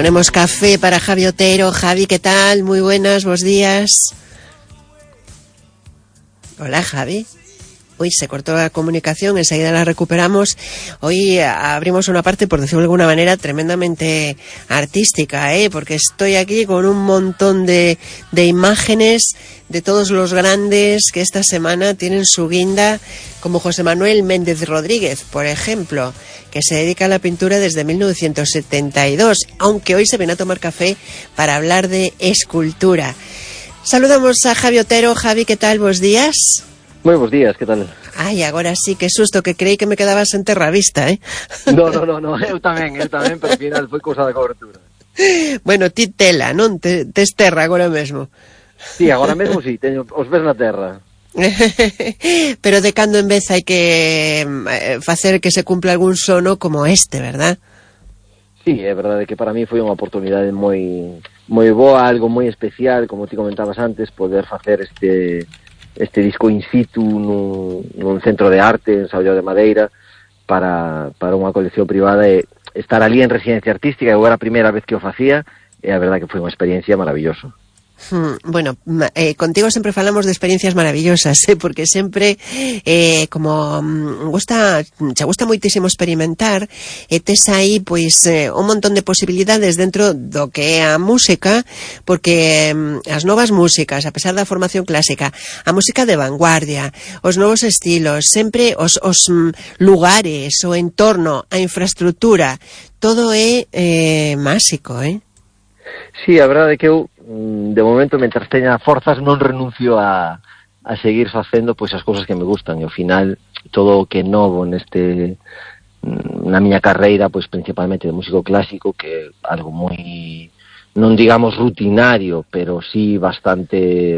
Ponemos café para Javi Otero. Javi, ¿qué tal? Muy buenas, buenos días. Hola, Javi. Uy, se cortó la comunicación, enseguida la recuperamos. Hoy abrimos una parte, por decirlo de alguna manera, tremendamente artística, porque estoy aquí con un montón de imágenes de todos los grandes que esta semana tienen su guinda, como José Manuel Méndez Rodríguez, por ejemplo, que se dedica a la pintura desde 1972, aunque hoy se viene a tomar café para hablar de escultura. Saludamos a Javi Otero. Javi, ¿qué tal? Buenos días. Moi bons días, que tal? Ai, agora sí, que susto, que creí que me quedabas en Terravista, No, eu tamén, pero ao final foi cousa da cobertura. Bueno, ti tela, non? Tes terra agora mesmo. Sí, agora mesmo sí, teño os pés na terra. Pero de cando en vez hai que facer que se cumpla algún sono como este, verdad? Sí, é verdade que para mí foi unha oportunidade moi boa, algo moi especial, como ti comentabas antes, poder facer este disco in situ nun centro de arte en Sallao de Madeira para unha colección privada e estar ali en residencia artística. Eu era a primeira vez que o facía e a verdade que foi unha experiencia maravillosa. Bueno, contigo sempre falamos de experiencias maravillosas, porque sempre como che gusta moitísimo experimentar, tes aí pois un montón de posibilidades dentro do que é a música, porque as novas músicas, a pesar da formación clásica, a música de vanguardia, os novos estilos, sempre os lugares, o entorno, a infraestructura, todo é máxico, Sí, a verdade é que eu de momento, mentras teña forzas, non renuncio a seguir facendo pois as cousas que me gustan, e ao final todo o que é novo na miña carreira, pois principalmente de músico clásico, que é algo moi, non digamos rutinario, pero sí bastante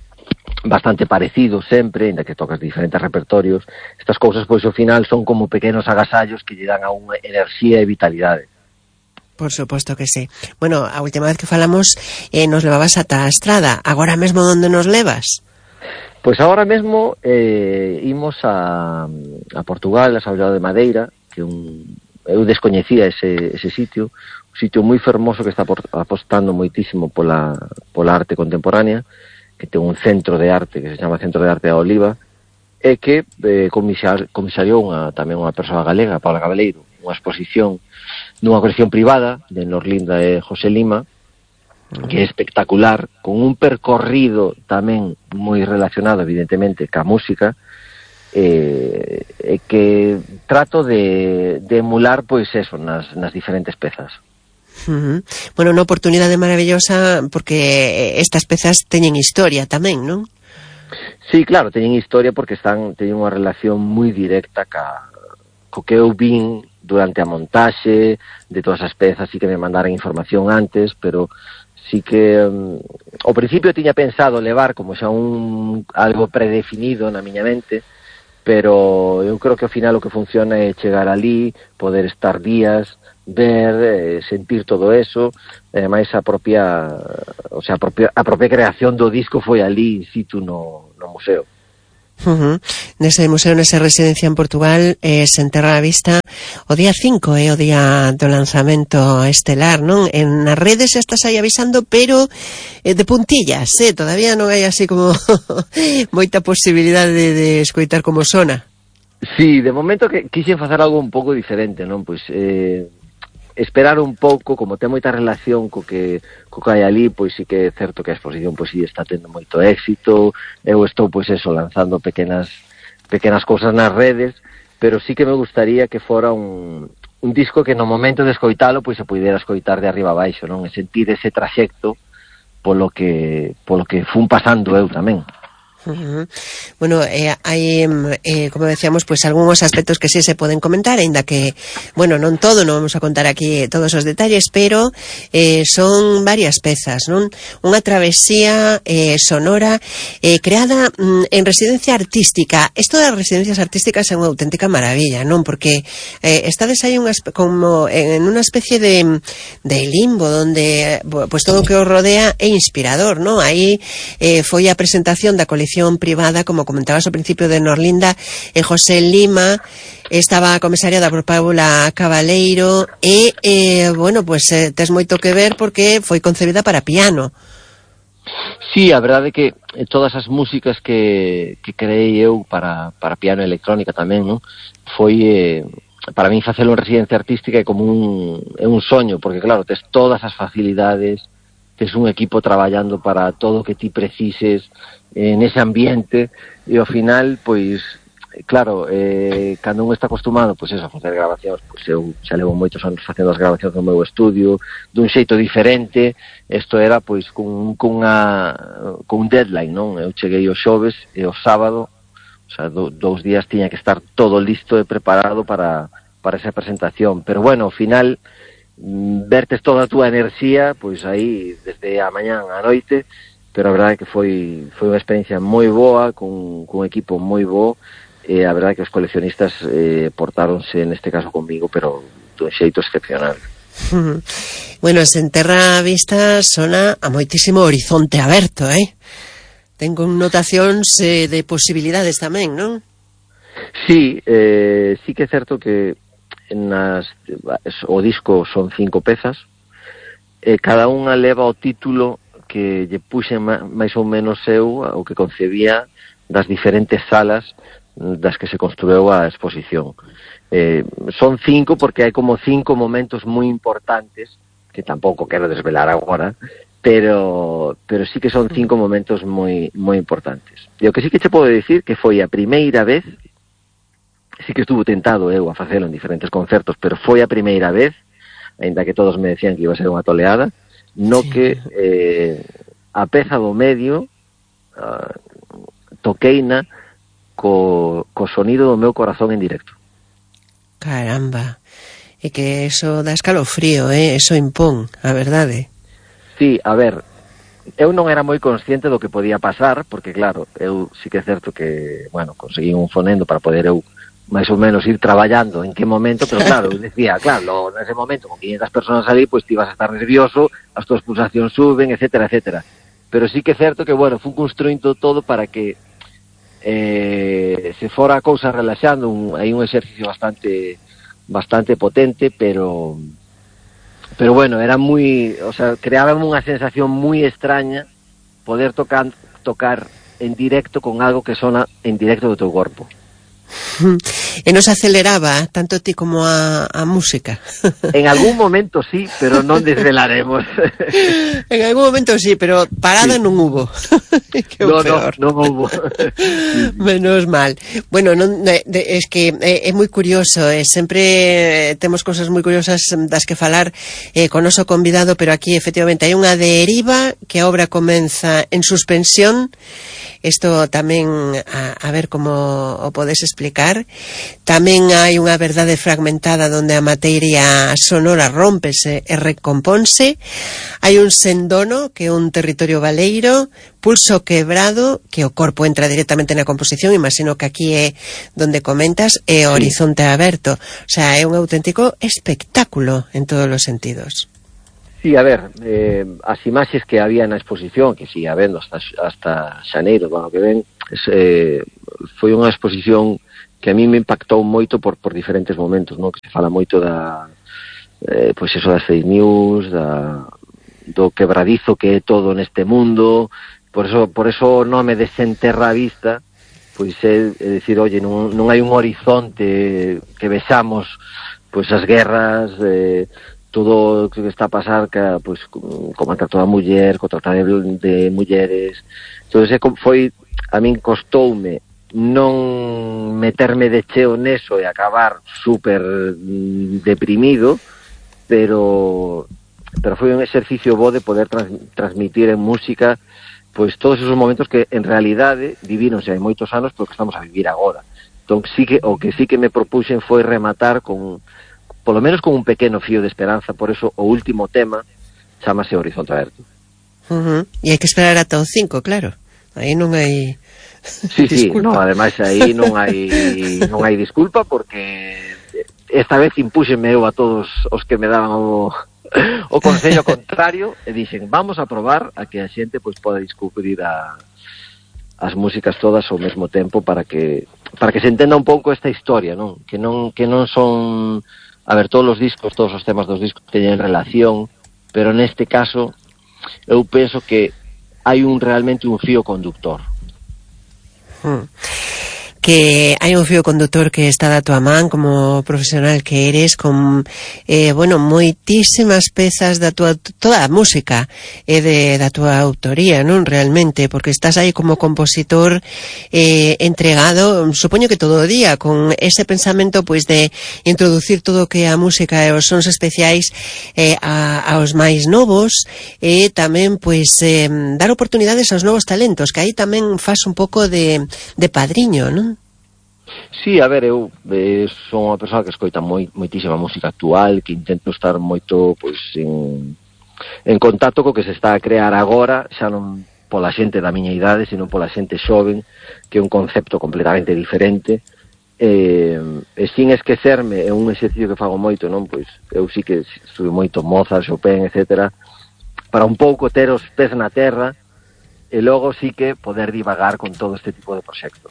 parecido sempre, ainda que tocas diferentes repertorios. Estas cousas pois ao final son como pequenos agasallos que lle dan a unha enerxía e vitalidade. Por suposto que sí. Bueno, a última vez que falamos nos levabas ata a estrada. Agora mesmo onde nos levas? Pois agora mesmo imos a Portugal, a Sallao de Madeira, que eu descoñecía ese sitio, un sitio moi fermoso que está apostando moitísimo pola arte contemporánea, que ten un centro de arte que se chama Centro de Arte da Oliva, e que comisariou tamén unha persoa galega, Paula Cabeleiro, unha exposición nunha colección privada de Norlinda e José Lima, que é espectacular, con un percorrido tamén moi relacionado evidentemente ca música, que trato de emular pois eso nas diferentes pezas. Bueno, unha oportunidade maravillosa, porque estas pezas teñen historia tamén, non? Sí, claro, teñen historia porque teñen unha relación moi directa co que eu vin durante a montaxe de todas as pezas. Sí que me mandaran información antes, pero sí que ao principio tiña pensado levar como xa algo predefinido na miña mente, pero eu creo que ao final o que funciona é chegar ali, poder estar días, ver, sentir todo eso, e ademais a propia creación do disco foi ali in situ no museo. Nese museo, nesa residencia en Portugal, se enterra a vista o día 5, o día do lanzamento estelar, non? En as redes estás aí avisando, pero de puntillas, todavía non hai así como moita posibilidade de escoitar como sona. Sí, de momento que quixen facer algo un pouco diferente, non? Pois esperar un pouco, como ten moita relación co que hai ali, pois sí que é certo que a exposición pois sí está tendo moito éxito. Eu estou pois eso, lanzando pequenas cousas nas redes, pero sí que me gustaría que fora un disco que no momento de escoitalo pois se puidera escoitar de arriba a baixo, non? E sentir ese traxecto polo que fun pasando eu tamén. Bueno, hai, como decíamos, pues algúns aspectos que sí se poden comentar, aínda que, bueno, non todo, non vamos a contar aquí todos os detalles, pero son varias pezas, non? Unha travesía sonora creada en residencia artística. Isto das residencias artísticas é unha auténtica maravilla, non? Porque estades aí como en unha especie de limbo donde pues todo o que os rodea é inspirador, non? Aí foi a presentación da colección versión privada, como comentabas ao principio, de Norlinda e José Lima. Estaba comisariada por Paula Cabaleiro e, bueno, pues tes moito que ver porque foi concebida para piano. Sí, a verdade é que todas as músicas que creei eu para piano e electrónica tamén, non? Foi, para mí, facelo en residencia artística é como un soño, porque claro, tes todas as facilidades, tes un equipo traballando para todo o que ti precises nese ambiente, e ao final, pois, claro, cando un está acostumado, pois eso, a facer grabacións, pois eu xa levo moitos anos facendo as grabacións no meu estudio, dun xeito diferente. Isto era, pois, cun deadline, non? Eu cheguei os xoves e o sábado, o sea, 2 días tiña que estar todo listo e preparado para esa presentación. Pero bueno, ao final, vertes toda a túa enerxía, pois aí, desde a mañán á noite, pero a verdade é que foi unha experiencia moi boa, con un equipo moi bo, e a verdade é que os coleccionistas portáronse neste caso conmigo, pero dun xeito excepcional. Bueno, sen terra vista sona a moitísimo horizonte aberto, ten connotacións de posibilidades tamén, non? Sí, sí que é certo que o disco son 5 pezas, cada unha leva o título que lle puxen máis ou menos eu, o que concebía das diferentes salas das que se construeu a exposición. Son 5 porque hai como 5 momentos moi importantes, que tampouco quero desvelar agora, pero sí que son 5 momentos moi importantes. E o que sí que che podo dicir que foi a primeira vez, sí que estuvo tentado eu a facelo en diferentes concertos, pero foi a primeira vez, aínda que todos me decían que iba a ser unha toleada, no sí, que a peza do medio toqueina co sonido do meu corazón en directo. Caramba, é que eso dá escalofrío, eso impón, a verdade. Sí, a ver, eu non era moi consciente do que podía pasar, porque claro, eu sí que é certo que, bueno, conseguí un fonendo para poder eu máis ou menos ir traballando en que momento, pero claro, eu decía, claro, nese momento con 500 personas ali, pois ti vas a estar nervioso, as túas pulsacións suben, etcétera, etcétera. Pero sí que é certo que, bueno, fui construindo todo para que se fora a cousa relaxando, hai un exercicio bastante potente, pero bueno, era moi, o sea, creaba unha sensación moi extraña poder tocar en directo con algo que sona en directo do teu corpo. E nos aceleraba tanto ti como a música. En algún momento sí, pero non desvelaremos. En algún momento sí, pero parada sí, non hubo. Non hubo. Menos mal. Bueno, es que é moi curioso, sempre temos cosas moi curiosas das que falar con noso convidado, pero aquí efectivamente hai unha deriva que a obra comeza en suspensión. Isto tamén a ver como o podes explicar. Tamén hai unha verdade fragmentada onde a materia sonora rómpese e recomponse. Hai un sendono que é un territorio baleiro, pulso quebrado, que o corpo entra directamente na composición, imagino que aquí é donde comentas, e o horizonte aberto. O sea, é un auténtico espectáculo en todos os sentidos. Sí, a ver, as imaxes que había na exposición, que sigue habendo hasta xaneiro do ano que ven, foi unha exposición que a mí me impactou moito por diferentes momentos, ¿no? Que se fala moito pois eso das fake news, do quebradizo que é todo neste mundo, por eso o nome de Sen Terra Vista, pois é dicir, oye, non hai un horizonte que vexamos, pois as guerras, todo o que está a pasar, pois, co maltrato da muller, co tratar de mulleres. Entón, a min costoume non meterme de cheo neso e acabar super deprimido, pero foi un exercicio bo de poder transmitir en música pois todos esos momentos que en realidade vivíronse hai moitos anos, pero que estamos a vivir agora. Entón, o que sí que me propuxen foi rematar polo menos con un pequeno fío de esperanza. Por eso o último tema chamase Horizonte Aberto. E hai que esperar ata o 5, claro. Aí non hai disculpa. No, ademais aí non hai disculpa, porque esta vez impúxenme eu a todos os que me daban o consello contrario e dixen, vamos a probar a que a xente pois poda descubrir as músicas todas ao mesmo tempo para que se entenda un pouco esta historia, non? Que non son, a ver, todos os discos, todos os temas dos discos teñen relación, pero neste caso eu penso que hai realmente un fío conductor. Que hai un fío conductor que está da tua man como profesional que eres, con moitísimas pezas da tua, toda a música da tua autoría, non? Realmente, porque estás aí como compositor entregado, supoño que todo o día, con ese pensamento pois de introducir todo o que a música e os sons especiais aos máis novos, e tamén pois dar oportunidades aos novos talentos, que aí tamén faz un pouco de padriño, non? Sí, a ver, eu son unha persoa que escoita moitísima música actual, que intento estar moito pois en contacto co que se está a crear agora, xa non pola xente da miña idade, sino pola xente xoven, que é un concepto completamente diferente, e sin esquecerme, é un exercicio que fago moito, non? Pois eu sí que estuve moito Mozart, Chopin, etcétera, para un pouco ter os pés na terra e logo sí que poder divagar con todo este tipo de proxectos.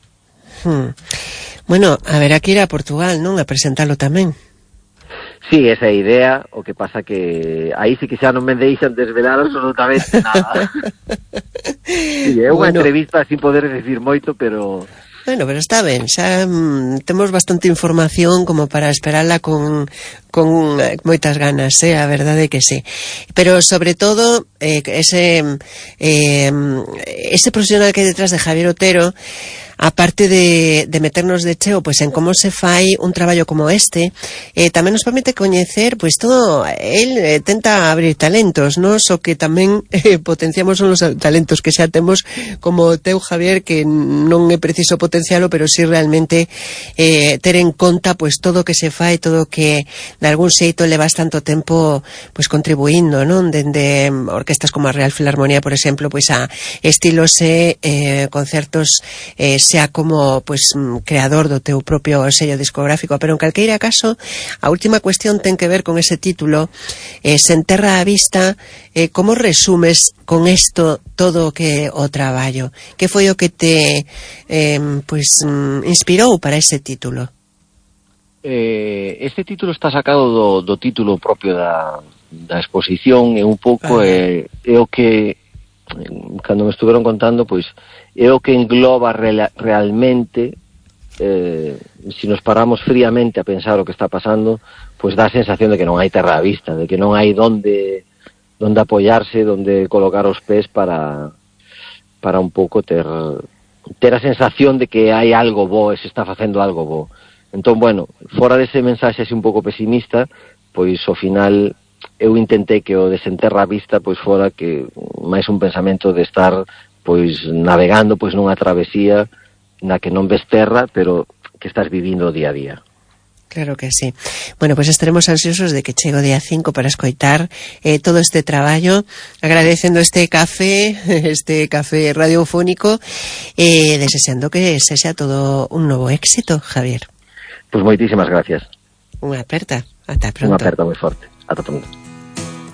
Bueno, haberá que ir a Portugal, non? A presentalo tamén. Sí, esa é a idea, o que pasa que aí sí que xa non me deixan desvelar absolutamente nada. Sí, é unha entrevista sin poder decir moito, pero... Bueno, pero está ben, xa temos bastante información como para esperarla con moitas ganas, a verdade que sí. Pero sobre todo ese profesional que hai detrás de Javier Otero, aparte de meternos de cheo pois en como se fai un traballo como este, tamén nos permite coñecer pois todo, el tenta abrir talentos, non? O que tamén potenciamos son os talentos que xa temos, como teu, Javier, que non é preciso potencialo, pero sí realmente ter en conta pois todo o que se fai, todo o que de algún xeito levas tanto tempo pois contribuindo, non? Dende orquestas como a Real Filarmonía, por exemplo, pois a estilos e concertos, xa como pois creador do teu propio sello discográfico. Pero en calqueira caso, a última cuestión ten que ver con ese título, Se enterra a vista. Como resumes con isto todo o que o traballo? Que foi o que te inspirou para ese título? Este título está sacado do título propio da exposición, e un pouco é o que, cando me estuveron contando, pois é o que engloba realmente, se nos paramos fríamente a pensar o que está pasando, pois dá a sensación de que non hai terra á vista, de que non hai donde apoiarse, donde colocar os pés para un pouco ter a sensación de que hai algo bo e se está facendo algo bo. Entón, bueno, fora dese mensaxe así un pouco pesimista, pois ao final eu intentei que o desenterra a vista pois fora que máis un pensamento de estar pois navegando pois nunha travesía na que non ves terra, pero que estás vivindo día a día. Claro que sí. Bueno, pues estaremos ansiosos de que chegue o día 5 para escoitar todo este traballo, agradecendo este café radiofónico, desexando que sexa todo un novo éxito, Javier. Pois moitísimas gracias. Unha aperta, ata pronto. Unha aperta moi forte, ata pronto.